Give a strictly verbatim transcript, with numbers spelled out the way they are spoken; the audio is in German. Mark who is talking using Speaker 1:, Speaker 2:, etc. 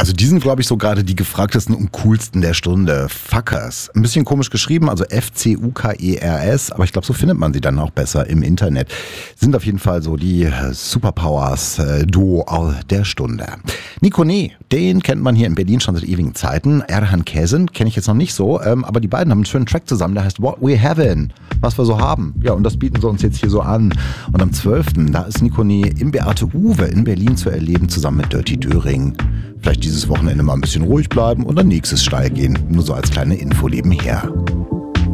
Speaker 1: Also die sind, glaube ich, so gerade die gefragtesten und coolsten der Stunde. Fuckers. Ein bisschen komisch geschrieben, also F C U K E R S, aber ich glaube, so findet man sie dann auch besser im Internet. Sind auf jeden Fall so die Superpowers-Duo der Stunde. Nico Nee, den kennt man hier in Berlin schon seit ewigen Zeiten. Erhan Käsen kenne ich jetzt noch nicht so, aber die beiden haben einen schönen Track zusammen, der heißt What We Havin', was wir so haben. Ja, und das bieten sie uns jetzt hier so an. Und am zwölften da ist Nico Nee im Beate Uwe in Berlin zu erleben, zusammen mit Dirty Döring. Vielleicht dieses Wochenende mal ein bisschen ruhig bleiben und dann nächstes steil gehen. Nur so als kleine Info nebenher.